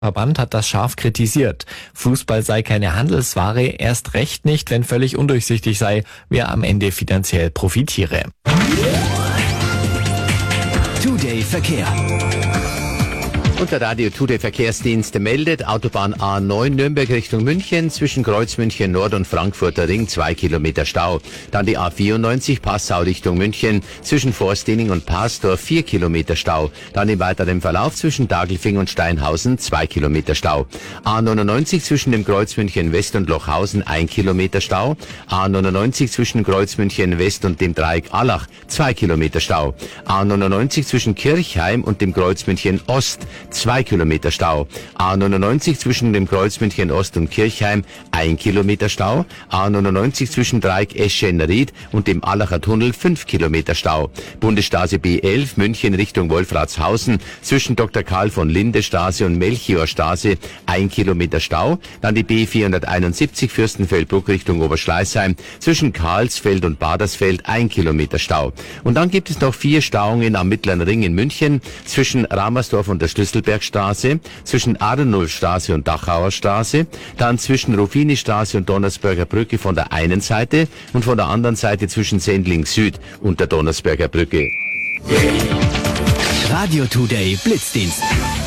Verband hat das scharf kritisiert. Fußball sei keine Handelsware, erst recht nicht, wenn völlig undurchsichtig sei, wer am Ende finanziell profitiere. Today Verkehr. Und der Radio Today Verkehrsdienst meldet, Autobahn A9 Nürnberg Richtung München, zwischen Kreuzmünchen Nord und Frankfurter Ring 2 Kilometer Stau. Dann die A94 Passau Richtung München, zwischen Forstdiening und Pastor 4 Kilometer Stau. Dann im weiteren Verlauf zwischen Daglfing und Steinhausen 2 Kilometer Stau. A99 zwischen dem Kreuzmünchen West und Lochhausen 1 Kilometer Stau. A99 zwischen Kreuzmünchen West und dem Dreieck Allach 2 Kilometer Stau. A99 zwischen Kirchheim und dem Kreuzmünchen Ost 2 Kilometer Stau. A99 zwischen dem Kreuzmünchen Ost und Kirchheim 1 Kilometer Stau. A99 zwischen Dreieck Eschenried und dem Allacher Tunnel 5 Kilometer Stau. Bundesstraße B11 München Richtung Wolfratshausen zwischen Dr. Karl von Linde Straße und Melchiorstraße 1 Kilometer Stau. Dann die B471 Fürstenfeldbruck Richtung Oberschleißheim zwischen Karlsfeld und Badersfeld 1 Kilometer Stau. Und dann gibt es noch 4 Stauungen am Mittleren Ring in München zwischen Ramersdorf und der Schlüsselbergstraße, zwischen Arnulfstraße und Dachauer Straße, dann zwischen Ruffini-Straße und Donnersberger Brücke von der einen Seite und von der anderen Seite zwischen Sendling Süd und der Donnersberger Brücke. Radio Today Blitzdienst.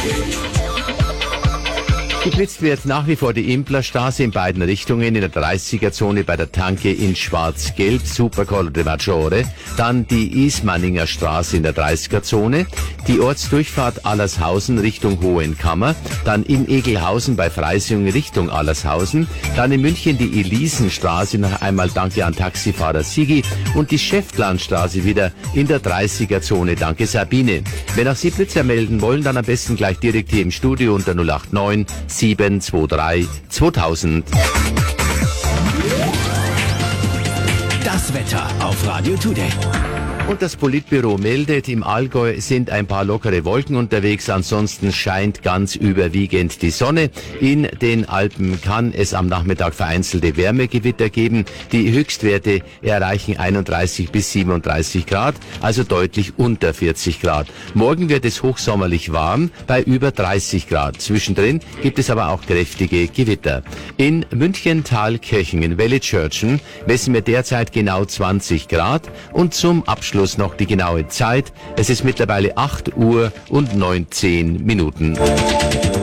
Geblitzt wird nach wie vor die Implerstraße in beiden Richtungen, in der 30er-Zone bei der Tanke in Schwarz-Gelb, Supercollo de Maggiore, dann die Ismaninger Straße in der 30er-Zone, die Ortsdurchfahrt Allershausen Richtung Hohenkammer, dann in Egelhausen bei Freising Richtung Allershausen, dann in München die Elisenstraße, noch einmal danke an Taxifahrer Sigi, und die Schäftlandstraße wieder in der 30er-Zone, danke Sabine. Wenn auch Sie Blitzer melden wollen, dann am besten gleich direkt hier im Studio unter 089 723 2000. Das Wetter auf Radio Today. Und das Politbüro meldet, im Allgäu sind ein paar lockere Wolken unterwegs, ansonsten scheint ganz überwiegend die Sonne. In den Alpen kann es am Nachmittag vereinzelte Wärmegewitter geben. Die Höchstwerte erreichen 31 bis 37 Grad, also deutlich unter 40 Grad. Morgen wird es hochsommerlich warm bei über 30 Grad. Zwischendrin gibt es aber auch kräftige Gewitter. In München-Thalkirchen in Wellitzschörtchen messen wir derzeit genau 20 Grad und zum Abschluss noch die genaue Zeit. Es ist mittlerweile 8 Uhr und 19 Minuten.